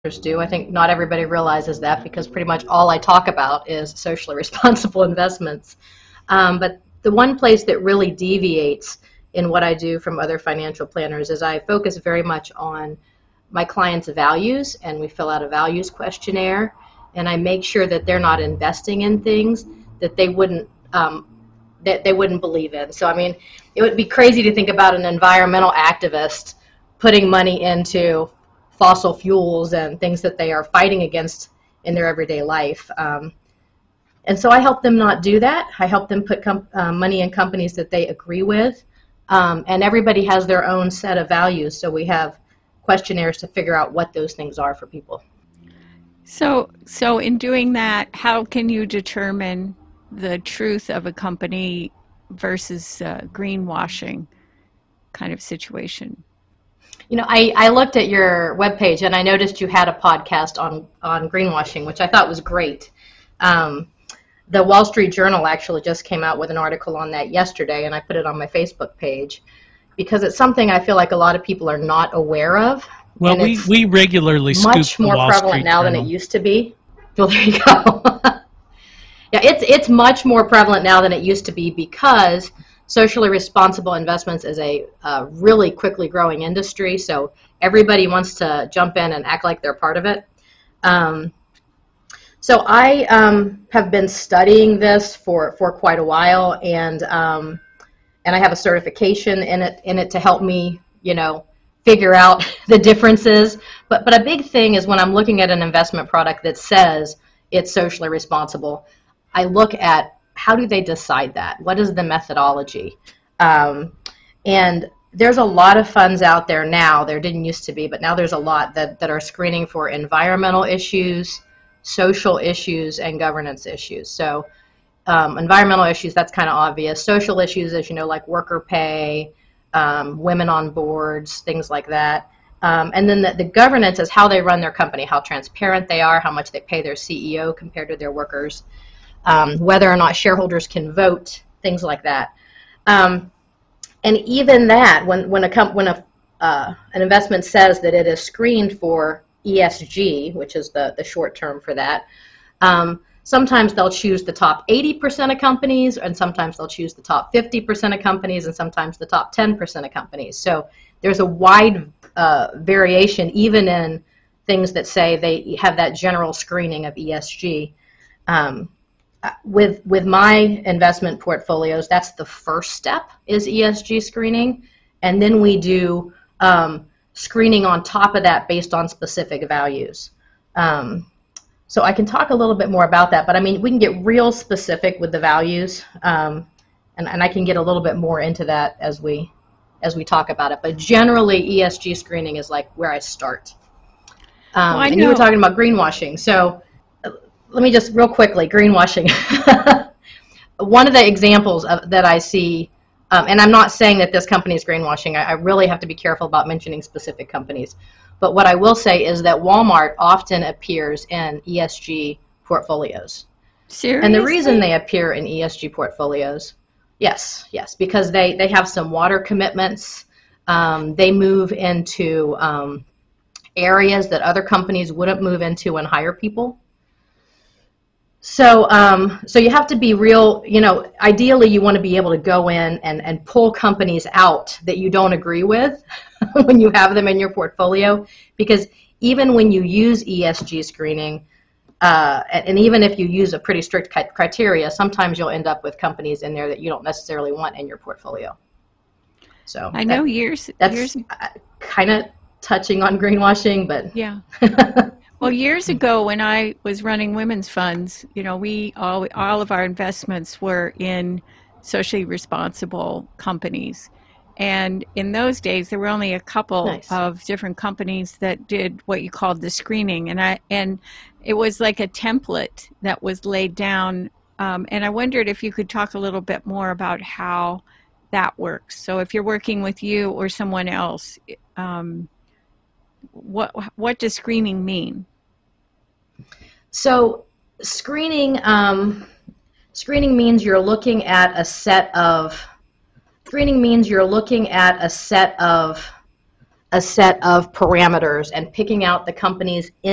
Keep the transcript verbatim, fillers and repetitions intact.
do. I think not everybody realizes that because pretty much all I talk about is socially responsible investments. Um, but the one place that really deviates in what I do from other financial planners is I focus very much on my clients' values, and we fill out a values questionnaire, and I make sure that they're not investing in things that they wouldn't um, that they wouldn't believe in. So I mean, it would be crazy to think about an environmental activist putting money into fossil fuels and things that they are fighting against in their everyday life. Um, and so I help them not do that. I help them put com- uh, money in companies that they agree with. Um, and everybody has their own set of values, so we have questionnaires to figure out what those things are for people. So, so in doing that, how can you determine the truth of a company versus uh, greenwashing kind of situation? You know, I, I looked at your webpage and I noticed you had a podcast on, on greenwashing, which I thought was great. Um, the Wall Street Journal actually just came out with an article on that yesterday, and I put it on my Facebook page because it's something I feel like a lot of people are not aware of. Well, we, we regularly scoop much more the Wall prevalent Street now Journal. than it used to be. Well, there you go. Yeah, it's it's much more prevalent now than it used to be because socially responsible investments is a uh, really quickly growing industry. So everybody wants to jump in and act like they're part of it. Um, so I um, have been studying this for, for quite a while, and um, and I have a certification in it in it to help me, you know, figure out the differences. But but a big thing is when I'm looking at an investment product that says it's socially responsible, I look at how do they decide that? What is the methodology? Um, and there's a lot of funds out there now. There didn't used to be, but now there's a lot that, that are screening for environmental issues, social issues, and governance issues. So um, environmental issues, that's kind of obvious. Social issues, as you know, like worker pay, um, women on boards, things like that. Um, and then the, the governance is how they run their company, how transparent they are, how much they pay their C E O compared to their workers. Um, whether or not shareholders can vote, things like that. Um, and even that, when when a comp- when a uh, an investment says that it is screened for E S G, which is the the short term for that, um, sometimes they'll choose the top eighty percent of companies, and sometimes they'll choose the top fifty percent of companies, and sometimes the top ten percent of companies. So there's a wide uh, variation, even in things that say they have that general screening of E S G. Um, With with my investment portfolios, that's the first step is E S G screening, and then we do um, screening on top of that based on specific values. Um, so I can talk a little bit more about that, but I mean we can get real specific with the values, um, and and I can get a little bit more into that as we as we talk about it. But generally, E S G screening is like where I start. Um, well, I and know. you were talking about greenwashing, so. Let me just real quickly, greenwashing. One of the examples of, that I see, um, and I'm not saying that this company is greenwashing. I, I really have to be careful about mentioning specific companies. But what I will say is that Walmart often appears in E S G portfolios. Seriously? And the reason they appear in E S G portfolios, yes, yes, because they, they have some water commitments. Um, they move into um, areas that other companies wouldn't move into and hire people. So um, so you have to be real, you know, ideally you want to be able to go in and, and pull companies out that you don't agree with when you have them in your portfolio, because even when you use E S G screening, uh, and, and even if you use a pretty strict criteria, sometimes you'll end up with companies in there that you don't necessarily want in your portfolio. So I know that, years, that's years, kind of touching on greenwashing, but yeah. Well, years ago when I was running women's funds, you know, we all all of our investments were in socially responsible companies. And in those days, there were only a couple Nice. of different companies that did what you called the screening. And I and it was like a template that was laid down. Um, and I wondered if you could talk a little bit more about how that works. So if you're working with you or someone else, um, what what does screening mean? So screening um, screening means you're looking at a set of screening means you're looking at a set of a set of parameters and picking out the companies in